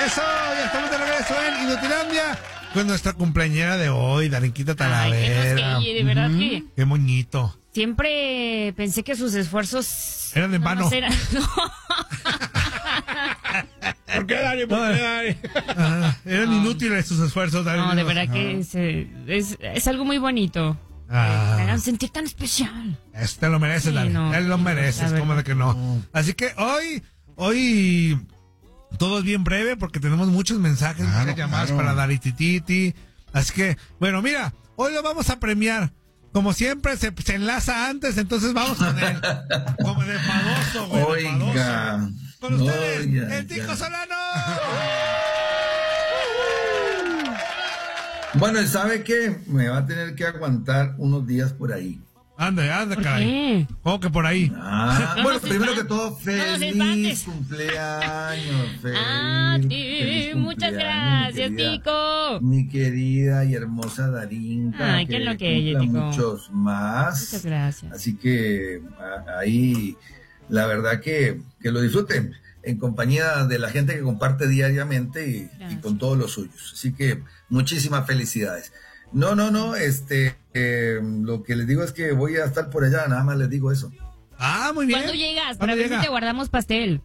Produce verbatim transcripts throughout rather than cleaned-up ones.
Eso, ya estamos de regreso en Inutilandia con nuestra cumpleañera de hoy, Darinquita Talavera. Ay, qué de verdad uh-huh. que... Qué moñito. Siempre pensé que sus esfuerzos... Eran en vano. Eran... No. ¿Por qué, Dari? ¿Por qué, Dari? Uh, eran no. inútiles sus esfuerzos, Dari. No, de verdad uh-huh. que es, es, es algo muy bonito. Ah. Me hagan sentir tan especial. Este lo mereces, sí, Dari. No, Él lo mereces, ¿cómo de que no? no? Así que hoy, hoy... todo es bien breve porque tenemos muchos mensajes, claro, muchas llamadas claro. para Dari Tititi. Así que, bueno, mira, hoy lo vamos a premiar. Como siempre, se, se enlaza antes, entonces vamos con él. Como de famoso, güey. Oiga. Con ustedes, oiga, el Tico Solano. Bueno, ¿sabe qué? Me va a tener que aguantar unos días por ahí. Anda, anda, caray. ¿Cómo que por ahí? Ah, bueno, primero que todo, feliz cumpleaños. Feliz, ah, sí, feliz muchas gracias, mi querida, Tico. Mi querida y hermosa Darinka. Ay, que qué es lo que ella, Tico. Muchos más. Muchas gracias. Así que ahí, la verdad que, que lo disfruten en compañía de la gente que comparte diariamente y, y con todos los suyos. Así que muchísimas felicidades. No, no, no, este, eh, lo que les digo es que voy a estar por allá, nada más les digo eso. Ah, muy bien. ¿Cuándo llegas? Para ver si te guardamos pastel.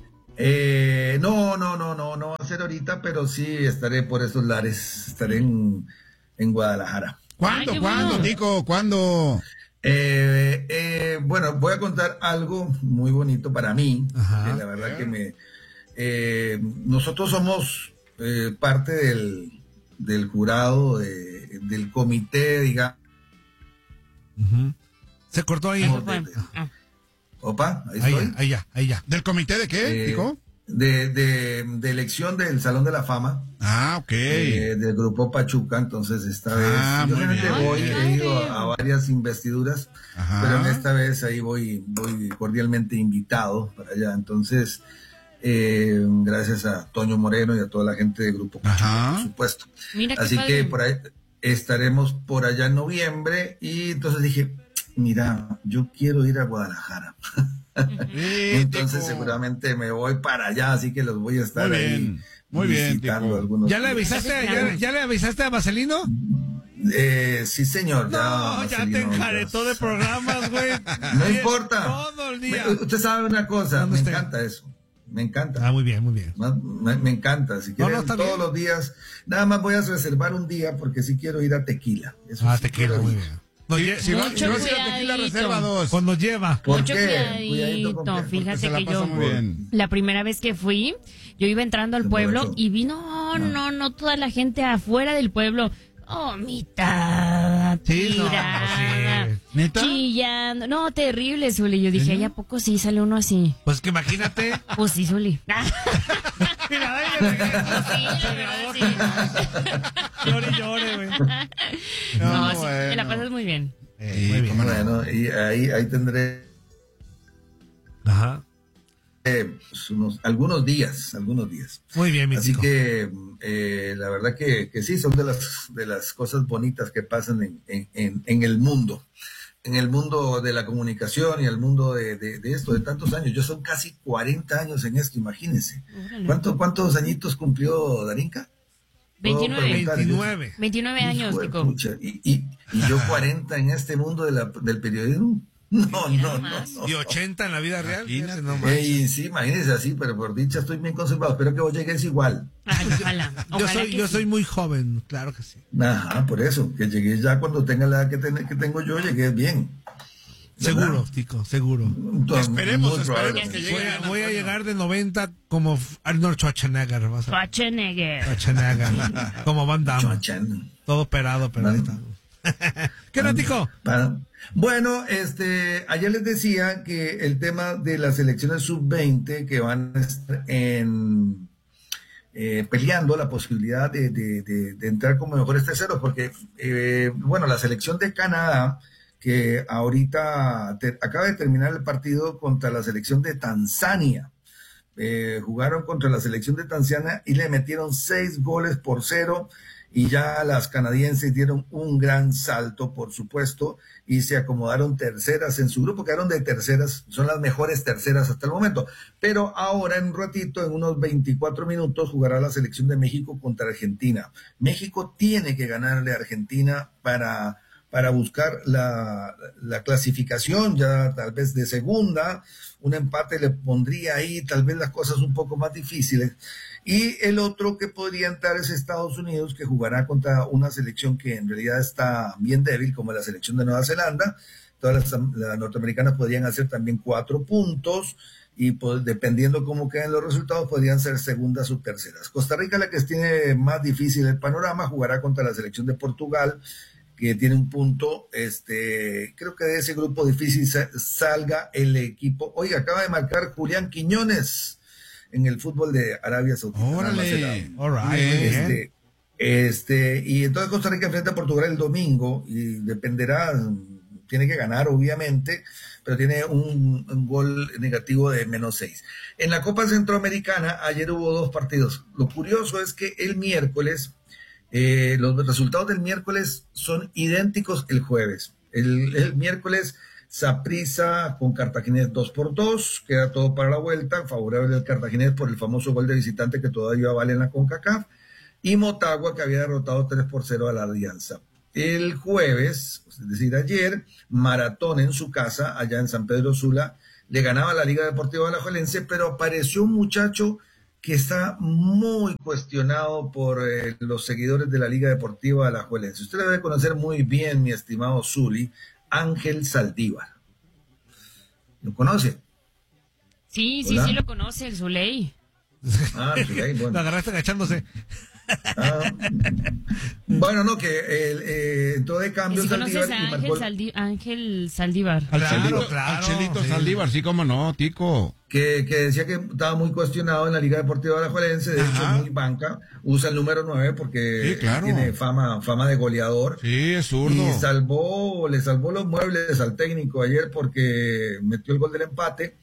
Eh, no, no, no, no, no va a ser ahorita, pero sí estaré por esos lares, estaré en, en Guadalajara. ¿Cuándo, Ay, cuándo, bueno. Tico, cuándo? Eh, eh, bueno, voy a contar algo muy bonito para mí, Ajá. que la verdad yeah. que me, eh, nosotros somos eh, parte del, del jurado de del comité, digamos. Uh-huh. Se cortó ahí. De, de, opa, ahí ahí estoy. Ya, ahí ya, ahí ya. ¿Del comité de qué, eh, dijo? De, de, de elección del Salón de la Fama. Ah, ok. Eh, del Grupo Pachuca, entonces esta vez. Ah, yo muy realmente bien. voy, he ido a, a varias investiduras, Ajá. pero en esta vez ahí voy, voy cordialmente invitado para allá. Entonces, eh, gracias a Toño Moreno y a toda la gente del Grupo Pachuca, Ajá. por supuesto. Mira Así que que por ahí estaremos por allá en noviembre y entonces dije, mira, yo quiero ir a Guadalajara. Entonces seguramente me voy para allá, así que los voy a estar muy ahí bien, muy visitando bien, algunos. ¿Ya le avisaste, ya, ya le avisaste a Marcelino? Eh, sí, señor. No, ya, ya te enjaretó de programas, güey. No importa. Todo el día. Me, usted sabe una cosa, me esté? encanta eso. Me encanta. Ah, muy bien, muy bien. Me, me encanta. Si quieren, no, no, todos bien. los días. Nada más voy a reservar un día porque sí quiero ir a Tequila. Eso ah, sí Tequila, muy bien. No, si, si vas si va a ir a Tequila, reserva dos. Cuando lleva. ¿Por Mucho qué? cuidadito. Cuidadito Fíjate que yo, muy bien. la primera vez que fui, yo iba entrando al pueblo y vi, no, no, no, no, toda la gente afuera del pueblo. Oh, mitad, sí, tirada, no, sí. chillando. No, terrible, Zuli. Yo dije, ¿y a poco sí sale uno así? Pues que imagínate. Pues sí, Zuli. Mira, ahí sí, sí. Llore y llore, güey. No, no sí, bueno. Te la pasas muy bien. Eh, muy bien. Bueno, y ahí, ahí tendré... Ajá. Eh, unos, algunos días, algunos días. Muy bien, mi Así chico. que eh, la verdad que, que sí, son de las de las cosas bonitas que pasan en, en, en, en el mundo, en el mundo de la comunicación y el mundo de, de, de esto, de tantos años. Yo son casi cuarenta años en esto, imagínense. ¿Cuánto, ¿Cuántos añitos cumplió Darinka? veintinueve. veintinueve. veintinueve años, Tico. Y, y, y yo cuarenta en este mundo de la, del periodismo. No, no, no, no. Y ochenta en la vida real. Imagínate, no Ey, sí, imagínese así, pero por dicha estoy bien conservado. Espero que vos llegues igual. Ay, ojalá. Yo, ojalá soy, yo sí. soy muy joven, claro que sí. Ajá, por eso, que llegues ya cuando tenga la edad que, ten, que tengo yo, llegues bien. ¿Verdad? Seguro, Tico, seguro. Entonces, esperemos, esperemos que llegue. Voy a, voy a llegar de noventa como Arnold Schwarzenegger. Vas a... Schwarzenegger. Schwarzenegger. Como Van Damme. Todo operado, pero ahí está. ¿Qué no, Tico? Para... Bueno, este, ayer les decía que el tema de las elecciones sub veinte que van a estar en, eh, peleando la posibilidad de, de, de, de entrar como mejores terceros, porque, eh, bueno, la selección de Canadá, que ahorita te, acaba de terminar el partido contra la selección de Tanzania, eh, jugaron contra la selección de Tanzania y le metieron seis goles por cero. y ya las canadienses dieron un gran salto, por supuesto, y se acomodaron terceras en su grupo, quedaron de terceras, son las mejores terceras hasta el momento, pero ahora en un ratito, en unos veinticuatro minutos, jugará la selección de México contra Argentina. México tiene que ganarle a Argentina para, para buscar la, la clasificación, ya tal vez de segunda. Un empate le pondría ahí tal vez las cosas un poco más difíciles. Y el otro que podría entrar es Estados Unidos, que jugará contra una selección que en realidad está bien débil, como la selección de Nueva Zelanda. Todas las, las norteamericanas podrían hacer también cuatro puntos y pues, dependiendo cómo queden los resultados, podrían ser segundas o terceras. Costa Rica, la que tiene más difícil el panorama, jugará contra la selección de Portugal, que tiene un punto. Este, creo que de ese grupo difícil salga el equipo. Oiga, acaba de marcar Julián Quiñones en el fútbol de Arabia Saudita. Órale, all right, este, este, y entonces Costa Rica enfrenta a Portugal el domingo y dependerá, tiene que ganar obviamente, pero tiene un, un gol negativo de menos seis. En la Copa Centroamericana ayer hubo dos partidos. Lo curioso es que el miércoles, eh, los resultados del miércoles son idénticos el jueves. El, el miércoles Saprissa con Cartaginés dos por dos, queda todo para la vuelta, favorable al Cartaginés por el famoso gol de visitante que todavía vale en la CONCACAF, y Motagua, que había derrotado tres por cero a la Alianza. El jueves, es decir, ayer, Maratón en su casa, allá en San Pedro Sula, le ganaba a la Liga Deportiva Alajuelense, pero apareció un muchacho que está muy cuestionado por eh, los seguidores de la Liga Deportiva Alajuelense. Usted lo debe conocer muy bien, mi estimado Zuli, Ángel Saldívar. ¿Lo conoce? Sí, sí, ¿Hola? sí lo conoce, el Zuley. Ah, Zuley, bueno. Lo agarraste agachándose. Ah, bueno, no, que el, eh, en todo de cambio... ¿Y si Saldívar, conoces a Ángel, marcó... Saldí... Ángel Saldívar? Al Claro, Chelito, claro, al Chelito sí. Saldívar, sí, cómo no, Tico. Que, que decía que estaba muy cuestionado en la Liga Deportiva Alajuelense, de Ajá. hecho es muy banca, usa el número nueve porque Sí, claro. tiene fama, fama de goleador. Sí, es zurdo. Y salvó, le salvó los muebles al técnico ayer porque metió el gol del empate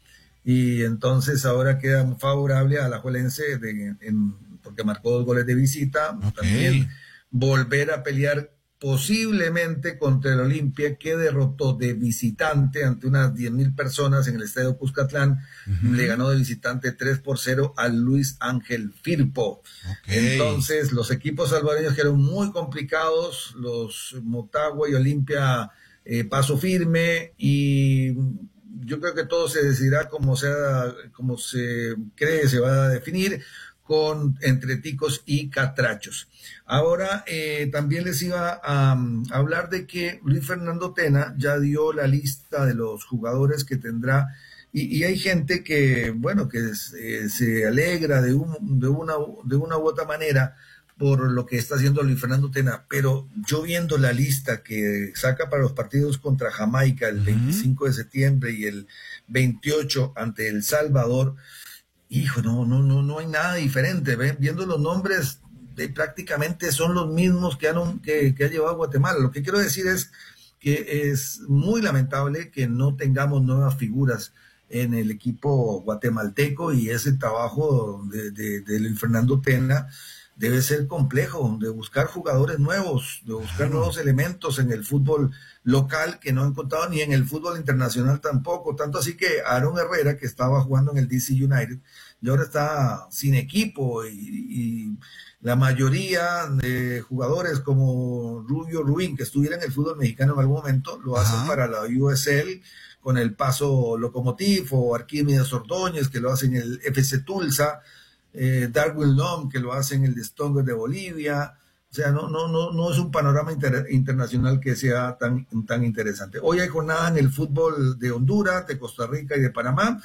y entonces ahora queda favorable a Alajuelense de, en, porque marcó dos goles de visita. Okay. También volver a pelear posiblemente contra el Olimpia, que derrotó de visitante ante unas diez mil personas en el Estadio Cuscatlán. Uh-huh. Le ganó de visitante tres por cero al Luis Ángel Firpo. Okay. Entonces, los equipos salvadoreños quedaron muy complicados, los Motagua y Olimpia eh, paso firme, y yo creo que todo se decidirá como, sea, como se cree se va a definir, con entre ticos y catrachos. Ahora, eh, también les iba a, um, a hablar de que Luis Fernando Tena ya dio la lista de los jugadores que tendrá, y, y hay gente que, bueno, que eh, se alegra de, un, de, una, de una u otra manera por lo que está haciendo Luis Fernando Tena, pero yo viendo la lista que saca para los partidos contra Jamaica el veinticinco de septiembre y el veintiocho ante El Salvador, hijo, no, no, no, no hay nada diferente. ¿Ven? Viendo los nombres, de, prácticamente son los mismos que, han, que, que ha llevado Guatemala. Lo que quiero decir es que es muy lamentable que no tengamos nuevas figuras en el equipo guatemalteco, y ese trabajo de, de, de Luis Fernando Tena debe ser complejo, de buscar jugadores nuevos, de buscar claro. nuevos elementos en el fútbol local que no han encontrado, ni en el fútbol internacional tampoco. Tanto así que Aaron Herrera, que estaba jugando en el D C United, y ahora está sin equipo, y, y la mayoría de jugadores como Rubio Ruín, que estuviera en el fútbol mexicano en algún momento, lo hacen Ajá. para la U S L con el Paso Locomotiv, o Arquímedes Ordóñez, que lo hacen en el F C Tulsa, eh, Darwin Lom, que lo hacen en el Stronger de Bolivia. O sea, no, no, no, no es un panorama inter, internacional que sea tan, tan interesante. Hoy hay jornada en el fútbol de Honduras, de Costa Rica y de Panamá.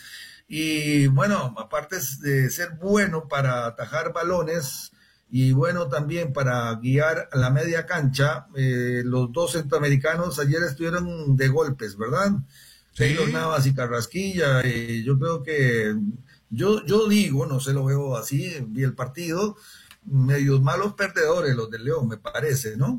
Y bueno, aparte de ser bueno para atajar balones y bueno también para guiar a la media cancha, eh, los dos centroamericanos ayer estuvieron de golpes, ¿verdad? Sí. Taylor Navas y Carrasquilla. Y yo creo que, yo, yo digo, no sé, lo veo así, vi el partido, medios malos perdedores los del León, me parece, ¿no?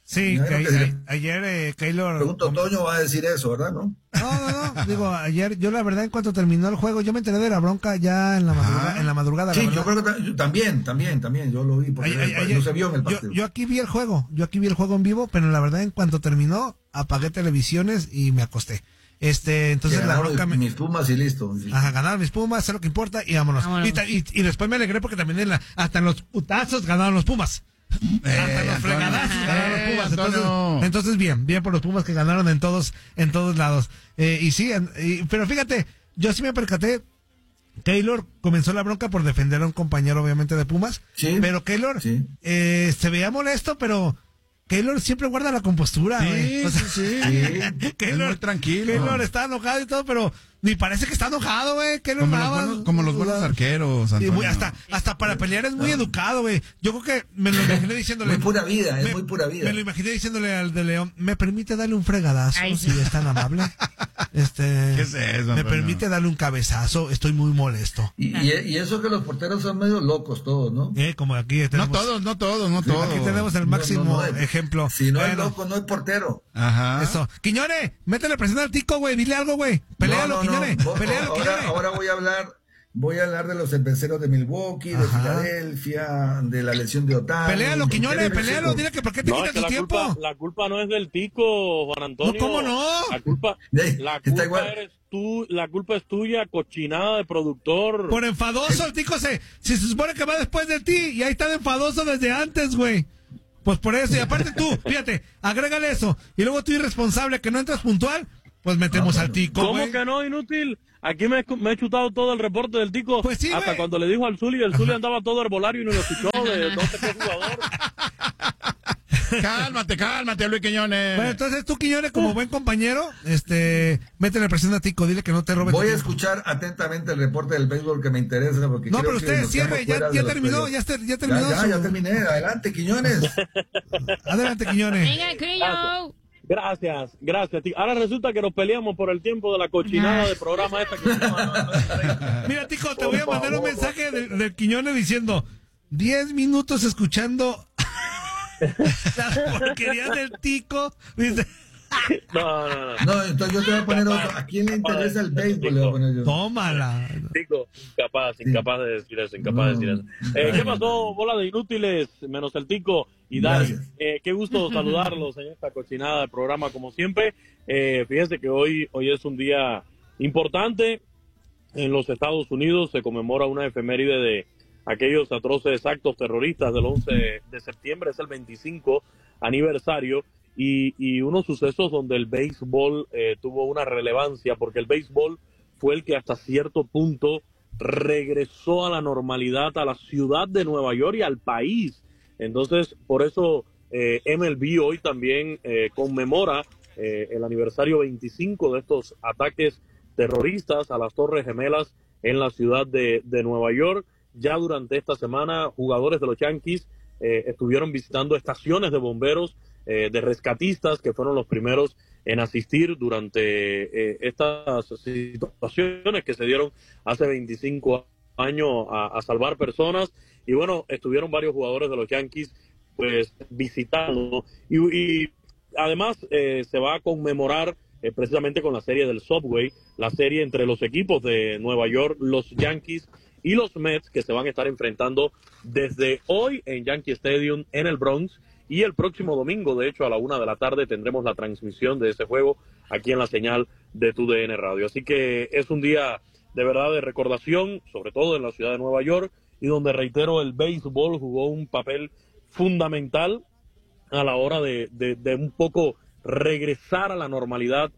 Sí, que ayer, ayer eh, Keylor... Pregunto, Toño va a decir eso, ¿verdad? ¿No? No, no, no. Digo, ayer, yo la verdad, en cuanto terminó el juego, yo me enteré de la bronca ya en la madrugada. Ah. En la madrugada sí, la yo creo que también, también, también, yo lo vi, porque ayer, ayer, no se vio en el partido. Yo, yo aquí vi el juego, yo aquí vi el juego en vivo, pero la verdad, en cuanto terminó, apagué televisiones y me acosté. Este, entonces la bronca me... mis Pumas y listo. Ajá, ganaron mis Pumas, sé lo que importa y vámonos. vámonos. Y, y, y después me alegré porque también en la, hasta en los putazos ganaron los Pumas. Eh, hasta los fregadazos eh, ganaron los Pumas. Entonces, entonces bien, bien por los Pumas que ganaron en todos, en todos lados. Eh, y sí, y, pero fíjate, yo sí me percaté. Keylor comenzó la bronca por defender a un compañero, obviamente, de Pumas. Sí. Pero Keylor sí. eh, se veía molesto, pero Keylor siempre guarda la compostura. Sí, o sea, sí, sí. Keylor, es muy tranquilo. Keylor está enojado y todo, pero ni parece que está enojado, güey. Como, los como los buenos arqueros. Y muy, hasta, hasta para pelear es muy educado, güey. Yo creo que me lo imaginé diciéndole. Muy pura vida, me, es muy pura vida. Me lo imaginé diciéndole al de León, ¿me permite darle un fregadazo? Ay, sí. Si es tan amable. Este, ¿Qué es eso? Me permite darle un cabezazo, estoy muy molesto. Y, y, y eso que los porteros son medio locos todos, ¿no? Eh, como aquí tenemos, no todos, no todos, no todos. Aquí tenemos el máximo no, no, no, ejemplo. Si no bueno. es loco, no es portero. Ajá. Eso. Quiñones, métele presión al Tico, güey, dile algo, güey. Pelealo, Quiñones. Pelealo, Quiñones. Ahora voy a hablar, voy a hablar de los cerveceros de Milwaukee, Ajá. de Filadelfia, de la lesión de Otani. Pelealo, Quiñones, pelealo, dile que por qué te no, quitas tu la tiempo. Culpa, la culpa no es del Tico, Juan Antonio. No, ¿cómo no? La culpa, la culpa eres tú, la culpa es tuya, cochinada de productor. Por enfadoso, el Tico se, se supone que va después de ti y ahí está de enfadoso desde antes, güey. Pues por eso, y aparte tú, fíjate, agrégale eso, y luego tú irresponsable que no entras puntual, pues metemos ah, bueno. al Tico, ¿Cómo wey? que no, inútil? Aquí me, me he chutado todo el reporte del Tico. Pues sí, hasta wey. Cuando le dijo al Zuli, el Zuli andaba todo herbolario y no lo escuchó de no sé qué jugador. Cálmate, cálmate, Luis Quiñones. Bueno, entonces tú, Quiñones, como buen compañero, este, métele presión a Tico, dile que no te robe. Voy a escuchar atentamente el reporte del béisbol que me interesa. Porque no, creo pero usted cierre, ya, ya terminó, ya, está, ya terminó. Ya, ya, su... ya terminé, adelante, Quiñones. Adelante, Quiñones. Venga, Quiñones. Gracias, gracias. Ahora resulta que nos peleamos por el tiempo de la cochinada de programa esta que Mira, Tico, te voy a mandar un mensaje del de Quiñones diciendo diez minutos escuchando las porquerías del Tico. Dice... No, no, no. No, entonces yo te voy a poner otro. ¿A quién le interesa el béisbol? Le voy a poner yo. Tómala. Tico, incapaz, incapaz de decir eso, incapaz no. de decir eso. Eh, ¿Qué pasó, bola de inútiles? Menos el Tico y Dani. Eh, qué gusto saludarlos en esta cochinada del programa, como siempre. Eh, fíjense que hoy, hoy es un día importante. En los Estados Unidos se conmemora una efeméride de aquellos atroces actos terroristas del once de septiembre. Es el veinticinco aniversario. Y, y unos sucesos donde el béisbol eh, tuvo una relevancia, porque el béisbol fue el que hasta cierto punto regresó a la normalidad a la ciudad de Nueva York y al país. Entonces, por eso eh, M L B hoy también eh, conmemora eh, el aniversario veinticinco de estos ataques terroristas a las Torres Gemelas en la ciudad de, de Nueva York. Ya durante esta semana, jugadores de los Yankees eh, estuvieron visitando estaciones de bomberos, Eh, de rescatistas que fueron los primeros en asistir durante eh, estas situaciones que se dieron hace veinticinco años a, a salvar personas. Y bueno, estuvieron varios jugadores de los Yankees pues visitando y, y además eh, se va a conmemorar eh, precisamente con la serie del Subway, la serie entre los equipos de Nueva York, los Yankees y los Mets, que se van a estar enfrentando desde hoy en Yankee Stadium en el Bronx. Y el próximo domingo, de hecho, a la una de la tarde, tendremos la transmisión de ese juego aquí en la señal de Tu D N Radio. Así que es un día de verdad de recordación, sobre todo en la ciudad de Nueva York, y donde, reitero, el béisbol jugó un papel fundamental a la hora de, de, de un poco regresar a la normalidad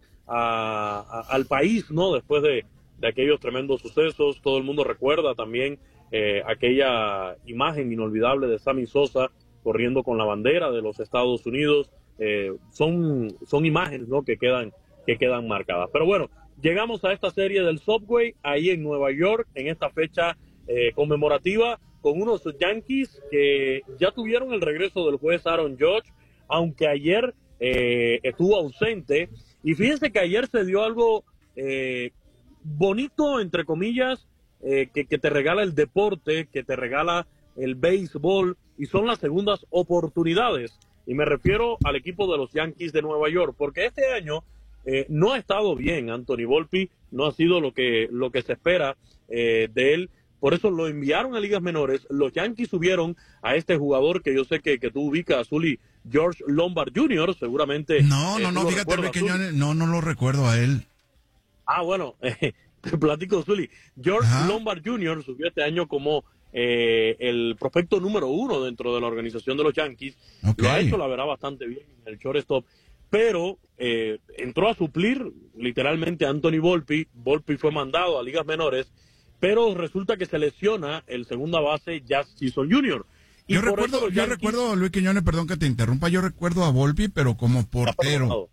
a, a, al país, ¿no? Después de, de aquellos tremendos sucesos. Todo el mundo recuerda también eh, aquella imagen inolvidable de Sammy Sosa corriendo con la bandera de los Estados Unidos. Eh, son, son imágenes, ¿no?, que quedan, que quedan marcadas. Pero bueno, llegamos a esta serie del Subway, ahí en Nueva York, en esta fecha eh, conmemorativa, con unos Yankees que ya tuvieron el regreso del juez Aaron Judge, aunque ayer eh, estuvo ausente. Y fíjense que ayer se dio algo eh, bonito, entre comillas, eh, que, que te regala el deporte, que te regala el béisbol, y son las segundas oportunidades. Y me refiero al equipo de los Yankees de Nueva York, porque este año eh, no ha estado bien Anthony Volpi, no ha sido lo que, lo que se espera eh, de él. Por eso lo enviaron a ligas menores. Los Yankees subieron a este jugador que yo sé que, que tú ubicas, Zuli, George Lombard junior, seguramente. No, no, eh, no, fíjate, pequeño, no, no lo recuerdo a él. Ah, bueno, eh, te platico, Zuli. George Ajá. Lombard junior subió este año como eh, el prospecto número uno dentro de la organización de los Yankees. Okay. Lo ha hecho, la verdad, bastante bien en el shortstop. Pero eh, entró a suplir literalmente a Anthony Volpi. Volpi fue mandado a ligas menores. Pero resulta que se lesiona el segunda base Jazz Chisholm junior Y yo recuerdo, yo Yankees... recuerdo, Luis Quiñones, perdón que te interrumpa, yo recuerdo a Volpi, pero como portero.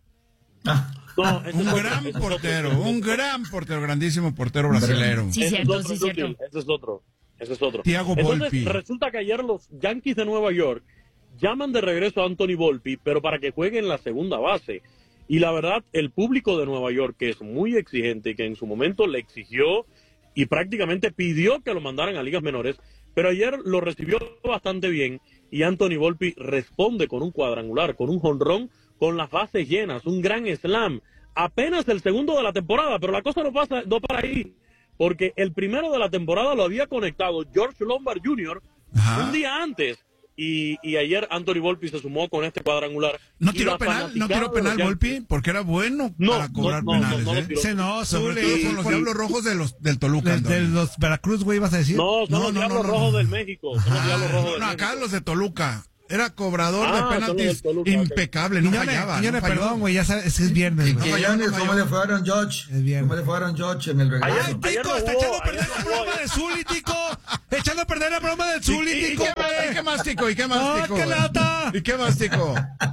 Ah. No, un es gran otro, portero, es otro. un gran portero, grandísimo portero brasilero. Sí, ese cierto, es otro, sí, cierto. Ese es otro, ese es otro. Thiago Entonces, Volpi. resulta que ayer los Yankees de Nueva York llaman de regreso a Anthony Volpi, pero para que juegue en la segunda base. Y la verdad, el público de Nueva York, que es muy exigente y que en su momento le exigió y prácticamente pidió que lo mandaran a ligas menores, pero ayer lo recibió bastante bien y Anthony Volpi responde con un cuadrangular, con un jonrón, con las bases llenas, un gran slam, apenas el segundo de la temporada, pero la cosa no pasa, no para ahí, porque el primero de la temporada lo había conectado George Lombard junior Ajá. un día antes. Y, y ayer Anthony Volpi se sumó con este cuadrangular. ¿No tiró penal, ¿no tiró penal Volpi? Porque era bueno no, para cobrar no, no, penales. no, no, ¿eh? no Se no, sobre todo con los Diablos Rojos de los, del Toluca. De, de los Veracruz, güey, ibas a decir. No, son no, los no, Diablos no, no, Rojos no. del México. Son los Diablos Rojos del no, México. acá los de Toluca. Era cobrador Ah, de penaltis Toluca, impecable, no Quiñones, fallaba. Quiñones, no falló. perdón, güey, ya sabes, es que es viernes. ¿Y Quiñones, cómo le fue a Aaron Judge? ¿Cómo le fue a Aaron Judge en el regreso? Ay, Tico, está echando a perder el programa de Zuli, Tico. Echando a perder el programa de Zuli, ¿Y, y, Tico. y, qué, ¿Y qué más, Tico? ¿Y qué más, ¡Oh, Tico? qué lata! ¿Y qué más, Tico?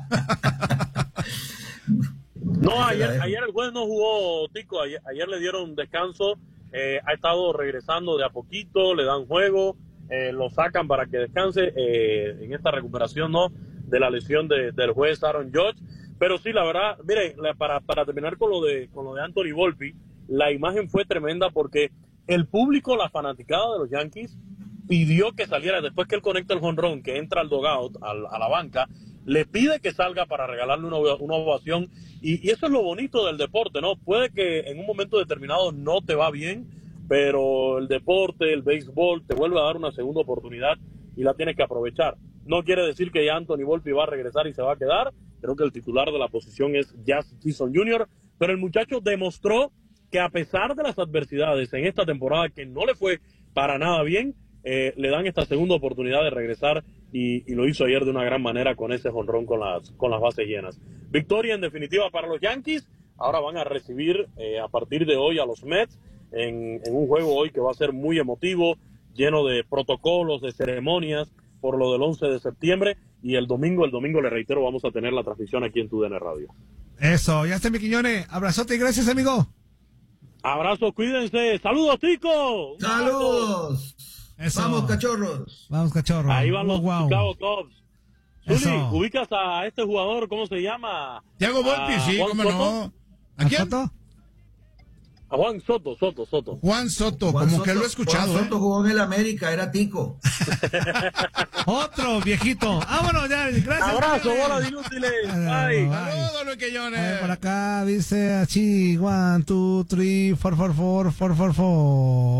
No, ayer, ayer el juez no jugó, Tico. Ayer, ayer le dieron descanso. Eh, ha estado regresando de a poquito, le dan juego, eh, lo sacan para que descanse eh, en esta recuperación, ¿no? De la lesión de, del juez Aaron Judge. Pero sí, la verdad, mire, para, para terminar con lo de con lo de Anthony Volpi, la imagen fue tremenda porque el público, la fanaticada de los Yankees, pidió que saliera después que él conecta el jonrón, que entra al dugout, al, a la banca, le pide que salga para regalarle una, una ovación. Y, y eso es lo bonito del deporte, ¿no? Puede que en un momento determinado no te va bien, pero el deporte, el béisbol, te vuelve a dar una segunda oportunidad y la tienes que aprovechar. No quiere decir que ya Anthony Volpi va a regresar y se va a quedar. Creo que el titular de la posición es Jazz Chisholm junior Pero el muchacho demostró que a pesar de las adversidades en esta temporada, que no le fue para nada bien, eh, le dan esta segunda oportunidad de regresar y, y lo hizo ayer de una gran manera con ese jonrón con las, con las bases llenas. Victoria en definitiva para los Yankees. Ahora van a recibir eh, a partir de hoy a los Mets en, en un juego hoy que va a ser muy emotivo, lleno de protocolos, de ceremonias, por lo del once de septiembre, y el domingo, el domingo, le reitero, vamos a tener la transmisión aquí en Tu D N Radio. Eso, ya está, mi Quiñones. Abrazote y gracias, amigo. Abrazos, cuídense. ¡Saludos, Tico! ¡Saludos! Eso. Vamos, cachorros. Vamos, cachorros. Ahí van los wow. Chicago Cubs. Zuli, Eso. ubicas a este jugador, ¿cómo se llama? Thiago Volpi, ¿A sí, Juan cómo Soto? no. ¿A quién? ¿Soto? A Juan Soto, Soto, Soto. Juan Soto, Juan como Soto, que lo he escuchado. Juan ¿eh? Soto jugó en el América, era Tico. Otro viejito. Vámonos ya. Gracias. Abrazo, Quiñones. bola de inútiles. Ah, Bye. bye. Saludos, Luis Quiñones. A ver, por acá dice así, one, two, three, four, four, four, four, four, four.